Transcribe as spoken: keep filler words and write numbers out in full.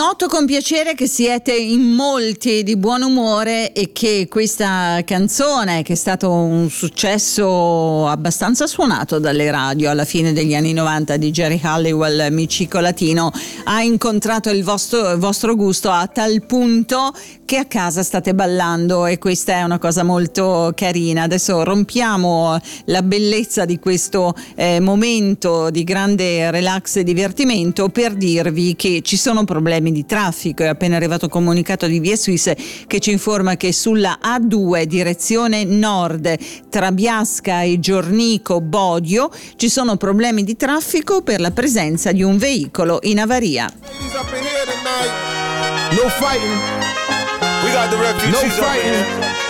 Noto con piacere che siete in molti di buon umore e che questa canzone, che è stato un successo abbastanza suonato dalle radio alla fine degli anni novanta, di Jerry Halliwell, Micico Latino, ha incontrato il vostro, il vostro gusto a tal punto che a casa state ballando, e questa è una cosa molto carina. Adesso rompiamo la bellezza di questo eh, momento di grande relax e divertimento per dirvi che ci sono problemi di traffico. È appena arrivato un comunicato di Via Suisse che ci informa che sulla A due direzione nord tra Biasca e Giornico Bodio ci sono problemi di traffico per la presenza di un veicolo in avaria. No fighting. We got the refugees. No fighting.